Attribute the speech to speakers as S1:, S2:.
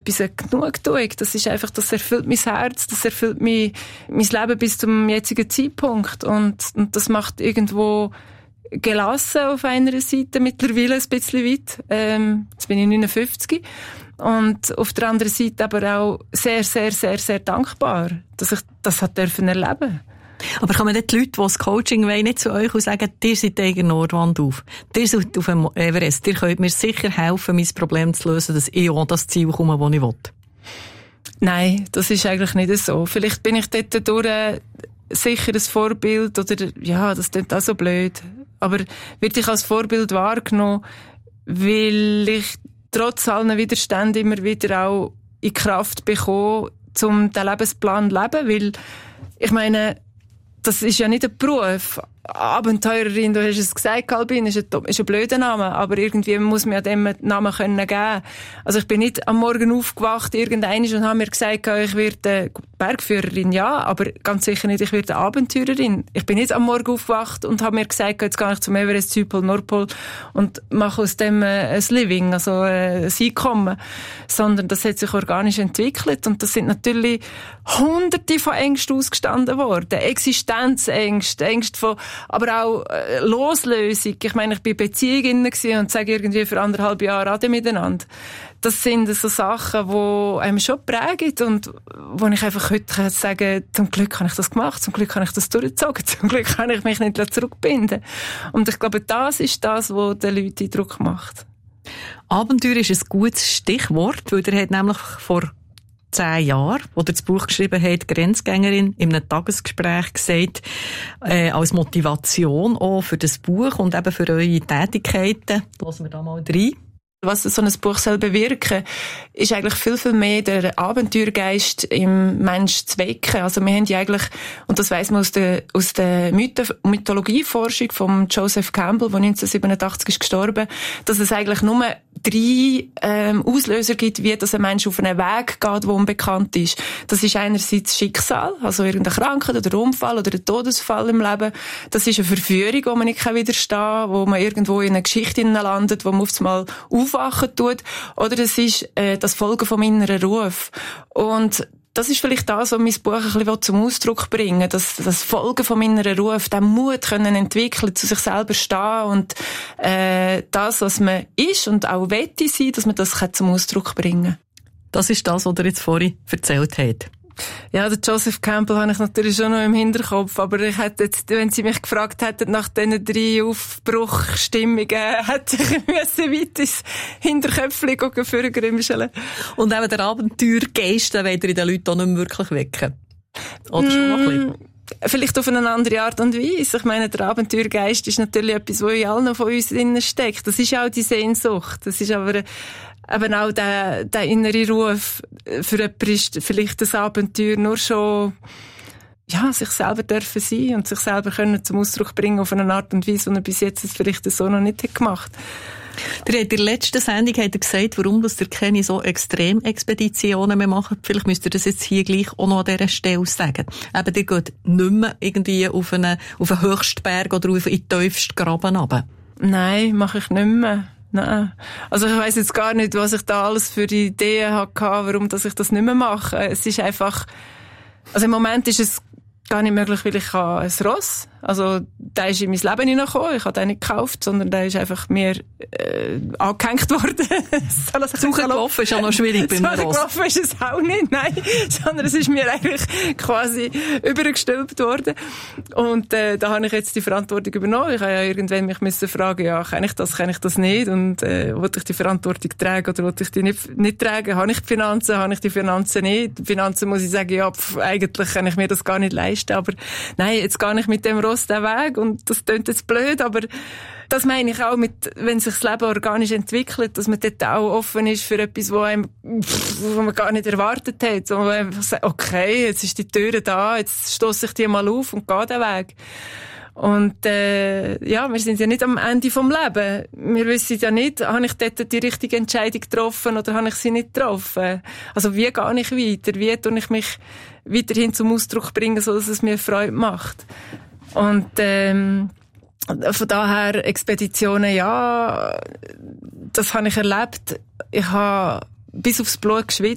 S1: etwas Genugtuung. Das ist einfach, das erfüllt mein Herz, das erfüllt mein Leben bis zum jetzigen Zeitpunkt. Und das macht irgendwo gelassen auf einer Seite, mittlerweile ein bisschen weit. Jetzt bin ich 59. Und auf der anderen Seite aber auch sehr, sehr, sehr, sehr dankbar, dass ich das erleben durfte.
S2: Aber kommen nicht die Leute, die das Coaching wollen, nicht zu euch und sagen, ihr seid die eigene Nordwand auf. Ihr seid auf dem Everest. Ihr könnt mir sicher helfen, mein Problem zu lösen, dass ich auch an das Ziel komme, das ich will.
S1: Nein, das ist eigentlich nicht so. Vielleicht bin ich dort durch sicher ein Vorbild oder, ja, das klingt auch so blöd. Aber werde ich als Vorbild wahrgenommen, weil ich trotz allen Widerständen immer wieder auch in Kraft bekomme, um den Lebensplan zu leben, weil, ich meine, das ist ja nicht ein Beruf. Abenteurerin, du hast es gesagt, Albin, ist ein blöder Name, aber irgendwie muss man ja dem einen Namen geben können. Also ich bin nicht am Morgen aufgewacht, irgendeinmal, und habe mir gesagt, ich werde Bergführerin, ja, aber ganz sicher nicht, ich werde Abenteurerin. Ich bin nicht am Morgen aufgewacht und habe mir gesagt, jetzt gehe ich zum Everest, Südpol, Nordpol und mache aus dem ein Living, also ein Einkommen. Sondern das hat sich organisch entwickelt und das sind natürlich Hunderte von Ängsten ausgestanden worden. Existenzängste, Ängste von, aber auch Loslösung. Ich meine, ich bin Beziehungen und sage irgendwie für 1,5 Jahre Ade miteinander. Das sind so Sachen, die einem schon prägen und wo ich einfach heute sagen kann, zum Glück habe ich das gemacht, zum Glück habe ich das durchgezogen, zum Glück kann ich mich nicht zurückbinden. Und ich glaube, das ist das, was den Leuten Druck macht.
S2: Abenteuer ist ein gutes Stichwort, weil er hat nämlich vor 10 Jahren, wo er das Buch geschrieben hat, Grenzgängerin, in einem Tagesgespräch gesagt, als Motivation auch für das Buch und eben für eure Tätigkeiten. Lassen wir da mal rein.
S1: Was so ein Buch soll bewirken, ist eigentlich viel, viel mehr der Abenteuergeist im Mensch zu wecken. Also wir haben ja eigentlich, und das weiss man aus der Mythologieforschung von Joseph Campbell, der 1987 ist gestorben, dass es eigentlich nur 3 Auslöser gibt, wie dass ein Mensch auf einen Weg geht, der unbekannt ist. Das ist einerseits Schicksal, also irgendeine Krankheit oder ein Unfall oder ein Todesfall im Leben. Das ist eine Verführung, wo man nicht widerstehen kann, wo man irgendwo in eine Geschichte landet, wo man auf einmal aufwachen tut. Oder es ist das Folgen vom inneren Ruf. Und das ist vielleicht das, was mein Buch ein bisschen zum Ausdruck bringen, dass das Folgen vom inneren Ruf, den Mut können entwickeln, zu sich selber stehen und das, was man ist und auch wette sein, dass man das zum Ausdruck bringen kann.
S2: Das ist das, was er jetzt vorhin erzählt hat.
S1: Ja, den Joseph Campbell habe ich natürlich schon noch im Hinterkopf, aber ich hätte jetzt, wenn Sie mich gefragt hätten, nach diesen 3 Aufbruchstimmungen, hätte ich weit ins Hinterköpfchen vorgrimscheln.
S2: Und eben der Abenteuergeist, den wollt ihr in den Leuten auch nicht mehr wirklich wecken? Oder schon noch ein bisschen?
S1: Vielleicht auf eine andere Art und Weise. Ich meine, der Abenteuergeist ist natürlich etwas, was in allen von uns drin steckt. Das ist auch die Sehnsucht. Das ist aber eben auch der innere Ruf. Für jemanden ist vielleicht das Abenteuer nur schon, ja, sich selber dürfen sein und sich selber können zum Ausdruck bringen auf eine Art und Weise, die er bis jetzt vielleicht so noch nicht gemacht hat.
S2: In der letzten Sendung hat er gesagt, warum ihr keine so Extremexpeditionen mehr macht. Vielleicht müsst ihr das jetzt hier gleich auch noch an dieser Stelle sagen. Eben, ihr geht nicht mehr irgendwie auf einen Höchstberg oder auf den tiefsten Graben runter.
S1: Nein, mache ich nicht mehr. Nein. Also ich weiss jetzt gar nicht, was ich da alles für Ideen hatte, warum dass ich das nicht mehr mache. Es ist einfach, also im Moment ist es gar nicht möglich, weil ich habe ein Ross. Also, der ist in mein Leben hineingekommen. Ich habe den nicht gekauft, sondern der ist einfach mir angehängt worden.
S2: Zugelaufen ist auch noch schwierig beim Ross.
S1: Zugelaufen ist es auch nicht, nein. Sondern es ist mir eigentlich quasi übergestülpt worden. Und da habe ich jetzt die Verantwortung übernommen. Ich habe ja irgendwann mich fragen, ja, kann ich das nicht? Und wollte ich die Verantwortung tragen oder wollte ich die nicht tragen? Habe ich die Finanzen nicht? Die Finanzen muss ich sagen, ja, eigentlich kann ich mir das gar nicht leisten. Aber nein, jetzt gar nicht mit dem Ross den Weg und das klingt jetzt blöd, aber das meine ich auch mit, wenn sich das Leben organisch entwickelt, dass man dort auch offen ist für etwas, wo man gar nicht erwartet hat, wo man einfach sagt, okay, jetzt ist die Tür da, jetzt stosse ich die mal auf und gehe den Weg. Und ja, wir sind ja nicht am Ende vom Leben. Wir wissen ja nicht, habe ich dort die richtige Entscheidung getroffen oder habe ich sie nicht getroffen. Also wie gehe ich weiter? Wie tue ich mich weiterhin zum Ausdruck bringen, so dass es mir Freude macht? Und von daher Expeditionen, ja, das habe ich erlebt. Ich habe bis aufs Blut geschwitzt.